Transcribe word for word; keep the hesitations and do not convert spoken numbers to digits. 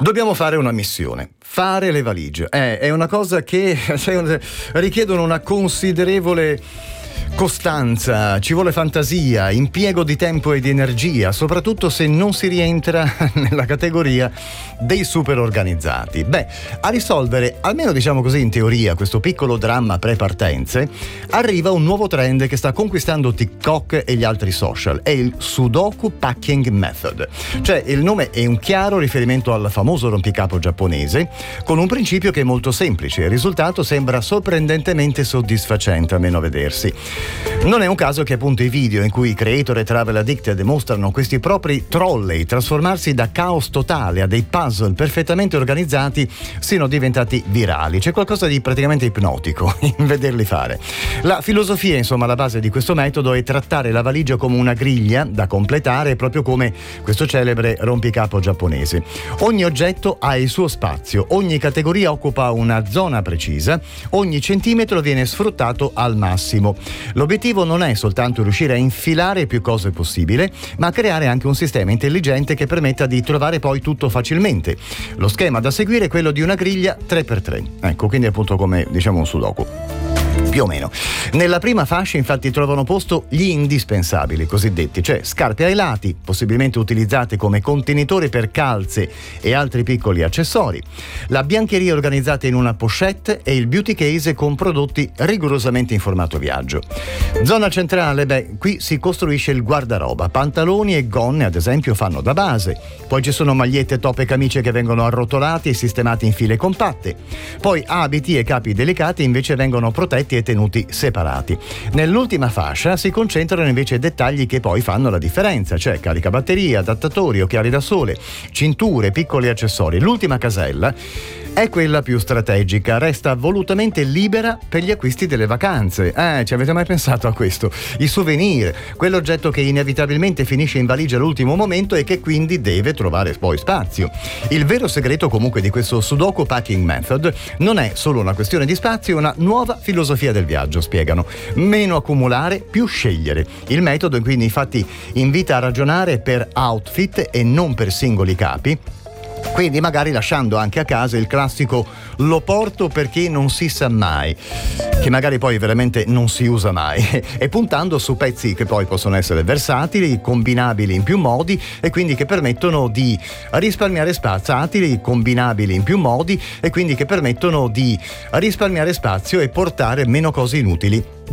Dobbiamo fare una missione, fare le valigie. Eh, è una cosa che cioè, richiedono una considerevole costanza, ci vuole fantasia, impiego di tempo e di energia, soprattutto se non si rientra nella categoria dei super organizzati. Beh, a risolvere, almeno diciamo così in teoria, questo piccolo dramma pre-partenze, arriva un nuovo trend che sta conquistando TikTok e gli altri social, è il Sudoku Packing Method. Cioè, il nome è un chiaro riferimento al famoso rompicapo giapponese, con un principio che è molto semplice, il risultato sembra sorprendentemente soddisfacente, almeno a vedersi. Non è un caso che appunto i video in cui i creator e travel addicted mostrano questi propri trolley trasformarsi da caos totale a dei puzzle perfettamente organizzati siano diventati virali. C'è qualcosa di praticamente ipnotico in vederli fare. La filosofia, insomma, alla base di questo metodo è trattare la valigia come una griglia da completare, proprio come questo celebre rompicapo giapponese. Ogni oggetto ha il suo spazio, ogni categoria occupa una zona precisa, ogni centimetro viene sfruttato al massimo. L'obiettivo non è soltanto riuscire a infilare più cose possibile, ma creare anche un sistema intelligente che permetta di trovare poi tutto facilmente. Lo schema da seguire è quello di una griglia tre per tre. Ecco, quindi appunto come diciamo un sudoku. Più o meno. Nella prima fascia infatti trovano posto gli indispensabili cosiddetti, cioè scarpe ai lati, possibilmente utilizzate come contenitori per calze e altri piccoli accessori, la biancheria organizzata in una pochette e il beauty case con prodotti rigorosamente in formato viaggio. Zona centrale, beh, qui si costruisce il guardaroba, pantaloni e gonne ad esempio fanno da base, poi ci sono magliette, top e camicie che vengono arrotolati e sistemati in file compatte, poi abiti e capi delicati invece vengono protetti e tenuti separati. Nell'ultima fascia si concentrano invece dettagli che poi fanno la differenza, cioè caricabatterie, adattatori, occhiali da sole, cinture, piccoli accessori. L'ultima casella è quella più strategica, resta volutamente libera per gli acquisti delle vacanze. Eh, ci avete mai pensato a questo? I souvenir, quell'oggetto che inevitabilmente finisce in valigia all'ultimo momento e che quindi deve trovare poi spazio. Il vero segreto comunque di questo Sudoku Packing Method non è solo una questione di spazio, è una nuova filosofia del viaggio, spiegano. Meno accumulare, più scegliere. Il metodo quindi infatti invita a ragionare per outfit e non per singoli capi, quindi magari lasciando anche a casa il classico lo porto perché non si sa mai, che magari poi veramente non si usa mai, e puntando su pezzi che poi possono essere versatili, combinabili in più modi e quindi che permettono di risparmiare spazio, versatili, combinabili in più modi e quindi che permettono di risparmiare spazio e portare meno cose inutili